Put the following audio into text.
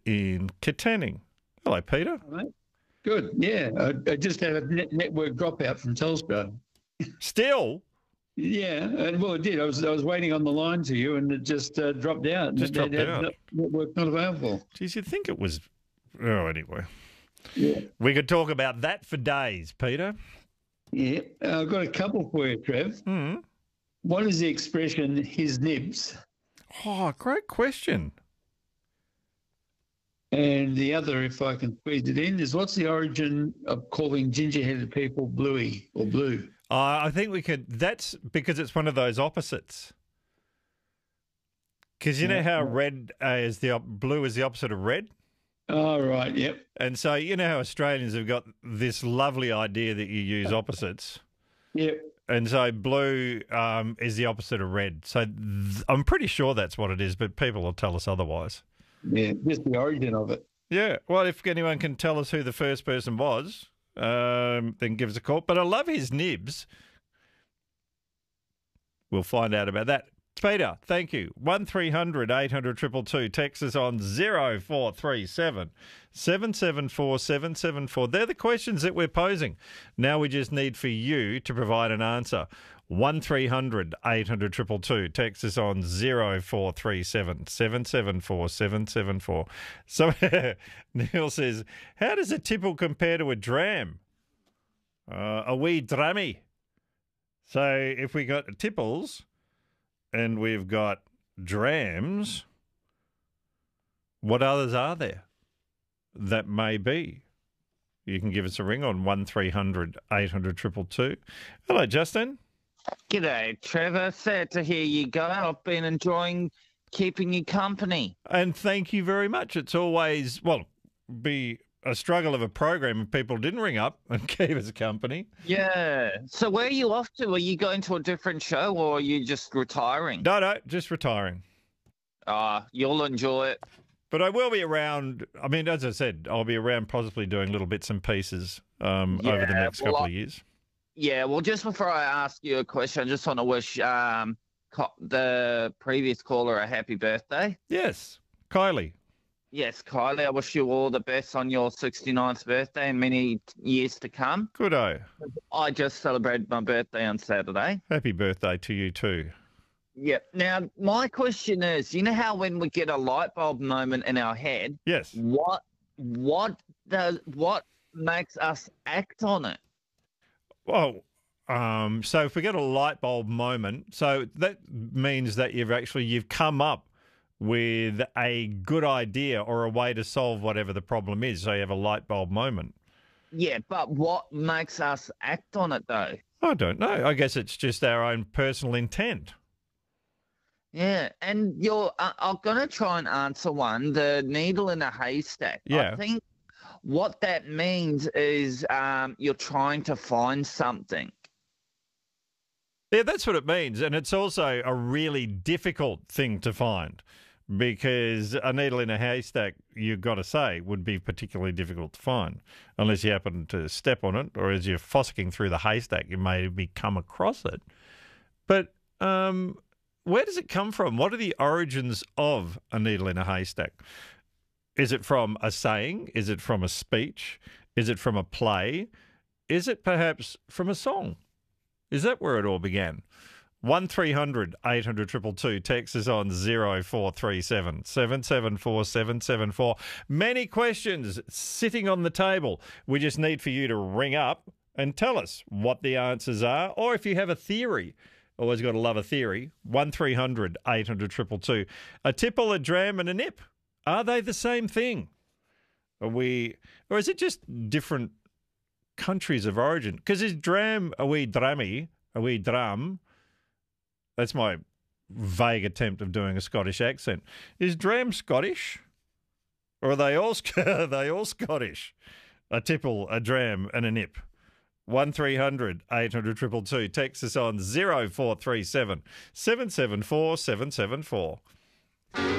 in Katanning. Hello, Peter. All right. Good. Yeah. I just had a network dropout from Telstra. Still? Yeah. Well, it did. I was waiting on the line to you, and it just dropped out. Just dropped out. Network not available. Geez, you'd think it was... Oh, anyway. Yeah. We could talk about that for days, Peter. Yeah. I've got a couple for you, Trev. Mm. What is the expression, his nibs? Oh, great question. And the other, if I can squeeze it in, is what's the origin of calling ginger-headed people bluey or blue? I think we could... That's because it's one of those opposites. Because you know how red is blue is the opposite of red? Oh, right, yep. And so you know how Australians have got this lovely idea that you use opposites? Yep. And so blue is the opposite of red. So I'm pretty sure that's what it is, but people will tell us otherwise. Yeah, just the origin of it. Yeah, well, if anyone can tell us who the first person was, then give us a call. But I love his nibs. We'll find out about that. Peter, thank you. 1300 800 222. Text us on 0437 774 774. They're the questions that we're posing. Now we just need for you to provide an answer. 1300 800 222. Text us on 0437 774 774. So Neil says, how does a tipple compare to a dram? A wee drammy. So if we got tipples and we've got drams, what others are there that may be? You can give us a ring on 1300 800 222. Hello, Justin. G'day, Trevor. Sad to hear you go. I've been enjoying keeping you company. And thank you very much. It's always, be a struggle of a program if people didn't ring up and keep us company. Yeah. So where are you off to? Are you going to a different show or are you just retiring? No, just retiring. You'll enjoy it. But I will be around. I mean, as I said, I'll be around possibly doing little bits and pieces over the next couple of years. Yeah, well, just before I ask you a question, I just want to wish the previous caller a happy birthday. Yes, Kylie. Yes, Kylie, I wish you all the best on your 69th birthday and many years to come. Good-o. I just celebrated my birthday on Saturday. Happy birthday to you too. Yep. Now, my question is, you know how when we get a light bulb moment in our head, yes, what makes us act on it? Well, so if we get a light bulb moment, so that means that you've come up with a good idea or a way to solve whatever the problem is. So you have a light bulb moment. Yeah, but what makes us act on it though? I don't know. I guess it's just our own personal intent. Yeah, and I'm going to try and answer one, the needle in a haystack. Yeah. I think what that means is you're trying to find something. Yeah, that's what it means. And it's also a really difficult thing to find because a needle in a haystack, you've got to say, would be particularly difficult to find unless you happen to step on it or as you're fossicking through the haystack, you may come across it. But where does it come from? What are the origins of a needle in a haystack? Is it from a saying? Is it from a speech? Is it from a play? Is it perhaps from a song? Is that where it all began? 1300 800 222. Text is on 0437 774 774. Many questions sitting on the table. We just need for you to ring up and tell us what the answers are, or if you have a theory. Always got to love a theory. 1300 800 222. A tipple, a dram, and a nip. Are they the same thing? Or is it just different countries of origin? Because is dram a wee drammy, a wee drum? That's my vague attempt of doing a Scottish accent. Is dram Scottish? Or are they all Scottish? A tipple, a dram, and a nip. 1300 800 222. Text us on 0437 774 774.